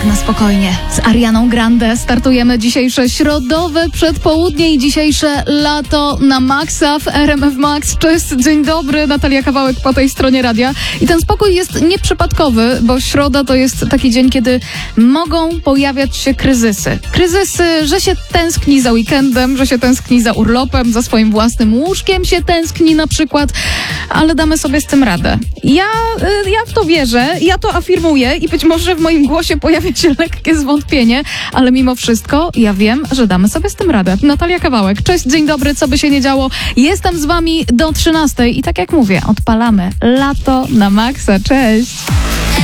Tak na spokojnie. Z Arianą Grande startujemy dzisiejsze środowe przedpołudnie i dzisiejsze lato na maksa w RMF Max. Cześć, dzień dobry, Natalia Kawałek po tej stronie radia. I ten spokój jest nieprzypadkowy, bo środa to jest taki dzień, kiedy mogą pojawiać się kryzysy. Kryzysy, że się tęskni za weekendem, że się tęskni za urlopem, za swoim własnym łóżkiem się tęskni na przykład, ale damy sobie z tym radę. Ja w to wierzę, ja to afirmuję i być może w moim głosie pojawia się lekkie zwątpienie, ale mimo wszystko ja wiem, że damy sobie z tym radę. Natalia Kawałek, cześć, dzień dobry, co by się nie działo. Jestem z wami do 13 i tak jak mówię, odpalamy lato na maksa, cześć.